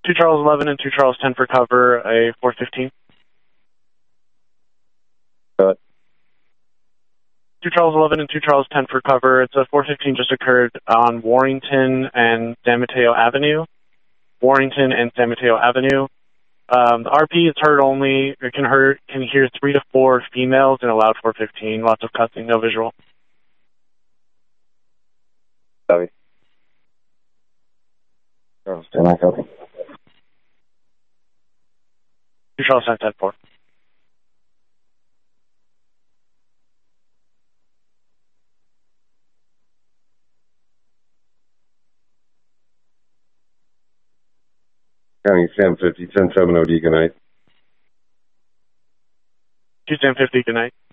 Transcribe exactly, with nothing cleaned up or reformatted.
two Charles eleven and two Charles ten for cover, a four fifteen. Cut. two Charles eleven and two Charles ten for cover. It's a four fifteen just occurred on Warrington and San Mateo Avenue. Warrington and San Mateo Avenue. Um, the R P is heard only. It can, hear, can hear three to four females in a loud four fifteen. Lots of cussing, no visual. Copy. Charles ten, I copy. two Charles ten, ten four. County Sam fifty, ten seven O D, good night. two ten fifty, good night.